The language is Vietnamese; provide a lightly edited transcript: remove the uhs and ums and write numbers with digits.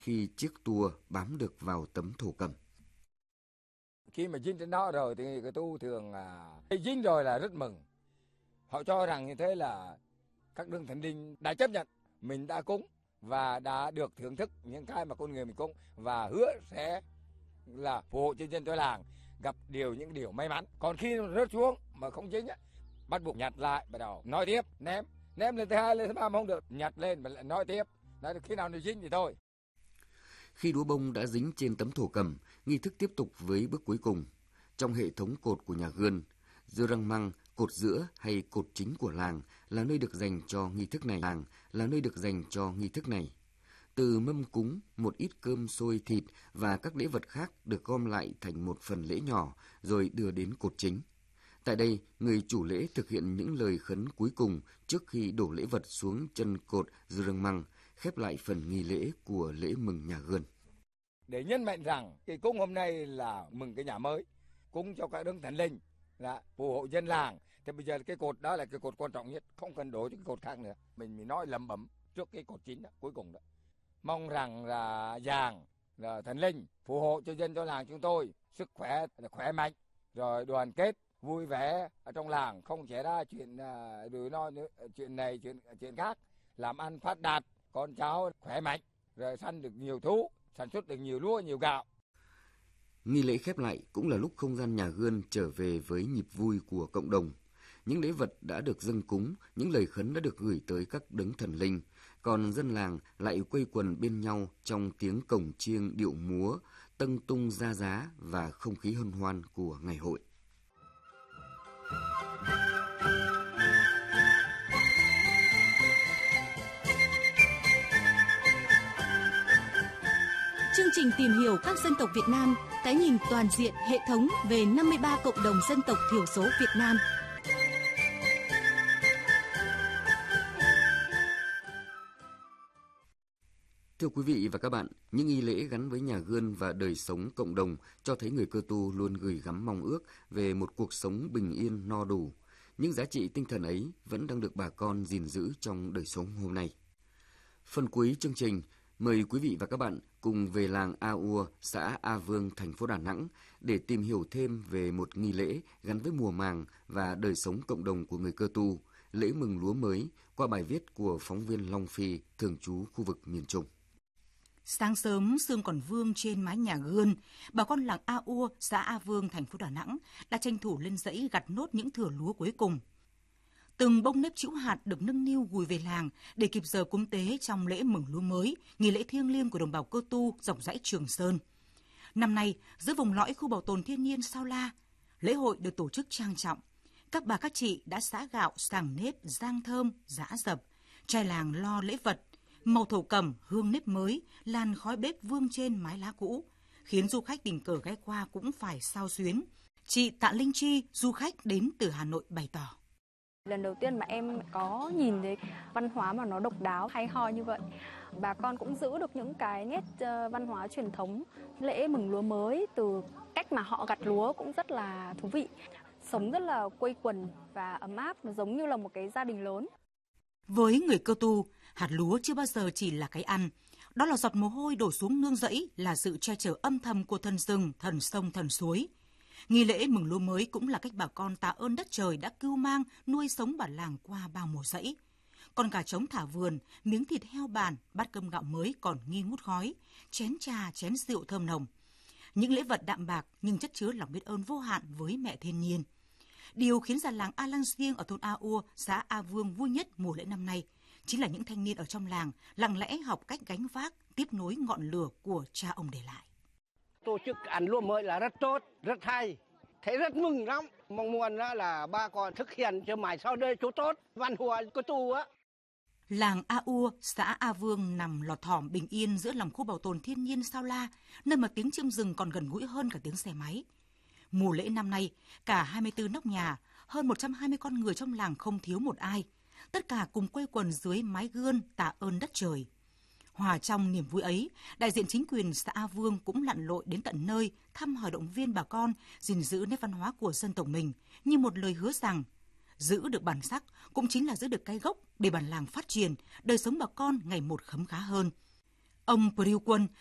khi chiếc tua bám được vào tấm thổ cẩm. Khi mà dính trên đó rồi thì người tu thường dính rồi là rất mừng. Họ cho rằng như thế là các đấng thần linh đã chấp nhận mình đã cúng và đã được thưởng thức những cái mà con người mình cúng, và hứa sẽ là phù hộ cho dân cho làng gặp những điều may mắn. Còn khi rớt xuống mà không dính bắt buộc nhặt lại, bắt đầu nói tiếp, ném lên thứ hai, lên thứ ba mà không được, nhặt lên và lại nói tiếp. Đó, khi nào nó dính thì thôi. Khi đũa bông đã dính trên tấm thổ cẩm, nghi thức tiếp tục với bước cuối cùng. Trong hệ thống cột của nhà Gươn, dưa răng măng, cột giữa hay cột chính của làng là nơi được dành cho nghi thức này. Từ mâm cúng, một ít cơm xôi thịt và các lễ vật khác được gom lại thành một phần lễ nhỏ rồi đưa đến cột chính. Tại đây, người chủ lễ thực hiện những lời khấn cuối cùng trước khi đổ lễ vật xuống chân cột dưa răng măng, khép lại phần nghi lễ của lễ mừng nhà Gươn. Để nhấn mạnh rằng cái cúng hôm nay là mừng cái nhà mới, cúng cho các đấng thần linh, là phù hộ dân làng. Thì bây giờ cái cột đó là cái cột quan trọng nhất, không cần đổ cho cái cột khác nữa. Mình nói lẩm bẩm trước cái cột chính đó, cuối cùng đó. Mong rằng là giàng, là thần linh phù hộ cho dân cho làng chúng tôi sức khỏe, khỏe mạnh, rồi đoàn kết, vui vẻ ở trong làng, không xảy ra chuyện này chuyện khác, làm ăn phát đạt, con cháu khỏe mạnh, rồi săn được nhiều thú, sản xuất được nhiều lúa, nhiều gạo. Nghi lễ khép lại cũng là lúc không gian nhà Gươn trở về với nhịp vui của cộng đồng. Những lễ vật đã được dâng cúng, những lời khấn đã được gửi tới các đấng thần linh, còn dân làng lại quây quần bên nhau trong tiếng cổng chiêng điệu múa, tâng tung ra giá và không khí hân hoan của ngày hội. Chương trình tìm hiểu các dân tộc Việt Nam, cái nhìn toàn diện hệ thống về 53 cộng đồng dân tộc thiểu số Việt Nam. Thưa quý vị và các bạn, những nghi lễ gắn với nhà Gươn và đời sống cộng đồng cho thấy người Cơ Tu luôn gửi gắm mong ước về một cuộc sống bình yên no đủ. Những giá trị tinh thần ấy vẫn đang được bà con gìn giữ trong đời sống hôm nay. Phần cuối chương trình, mời quý vị và các bạn cùng về làng A Ua, xã A Vương, thành phố Đà Nẵng để tìm hiểu thêm về một nghi lễ gắn với mùa màng và đời sống cộng đồng của người Cơ Tu, lễ mừng lúa mới, qua bài viết của phóng viên Long Phi, thường trú khu vực miền Trung. Sáng sớm, sương còn vương trên mái nhà Gươn, bà con làng A Ua, xã A Vương, thành phố Đà Nẵng đã tranh thủ lên dãy gặt nốt những thửa lúa cuối cùng. Từng bông nếp trĩu hạt được nâng niu gùi về làng để kịp giờ cúng tế trong lễ mừng lúa mới, nghi lễ thiêng liêng của đồng bào Cơ Tu dọc dãy Trường Sơn. Năm nay, giữa vùng lõi khu bảo tồn thiên nhiên Sao La, lễ hội được tổ chức trang trọng. Các bà các chị đã xả gạo, xàng nếp, rang thơm, giã dập, trai làng lo lễ vật. Màu thổ cẩm, hương nếp mới, làn khói bếp vương trên mái lá cũ, khiến du khách tình cờ ghé qua cũng phải xao xuyến. Chị Tạ Linh Chi, du khách đến từ Hà Nội bày tỏ. Lần đầu tiên mà em có nhìn thấy văn hóa mà nó độc đáo, hay ho như vậy. Bà con cũng giữ được những cái nét văn hóa truyền thống, lễ mừng lúa mới, từ cách mà họ gặt lúa cũng rất là thú vị. Sống rất là quây quần và ấm áp, nó giống như là một cái gia đình lớn. Với người Cơ Tu, hạt lúa chưa bao giờ chỉ là cái ăn. Đó là giọt mồ hôi đổ xuống nương rẫy, là sự che chở âm thầm của thần rừng, thần sông, thần suối. Nghi lễ mừng lúa mới cũng là cách bà con tạ ơn đất trời đã cưu mang, nuôi sống bản làng qua bao mùa rẫy. Con gà trống thả vườn, miếng thịt heo bàn, bát cơm gạo mới còn nghi ngút khói, chén trà, chén rượu thơm nồng. Những lễ vật đạm bạc nhưng chất chứa lòng biết ơn vô hạn với mẹ thiên nhiên. Điều khiến già làng A Lăng Giêng ở thôn A Ua, xã A Vương vui nhất mùa lễ năm nay chính là những thanh niên ở trong làng lặng lẽ học cách gánh vác, tiếp nối ngọn lửa của cha ông để lại. Tổ chức ăn lúa mới là rất tốt, rất hay, thấy rất mừng lắm. Mong muốn là ba con thực hiện cho mãi sau đây chỗ tốt, văn hóa Cơ Tu á. Làng A Ua, xã A Vương nằm lọt thỏm bình yên giữa lòng khu bảo tồn thiên nhiên Sao La, nơi mà tiếng chim rừng còn gần gũi hơn cả tiếng xe máy. Mùa lễ năm nay, cả 24 nóc nhà, hơn 120 con người trong làng không thiếu một ai. Tất cả cùng quây quần dưới mái Gươn tạ ơn đất trời. Hòa trong niềm vui ấy, đại diện chính quyền xã A Vương cũng lặn lội đến tận nơi thăm hỏi động viên bà con gìn giữ nét văn hóa của dân tộc mình, như một lời hứa rằng giữ được bản sắc cũng chính là giữ được cái gốc để bản làng phát triển, đời sống bà con ngày một khấm khá hơn. Ông Priêu Quân,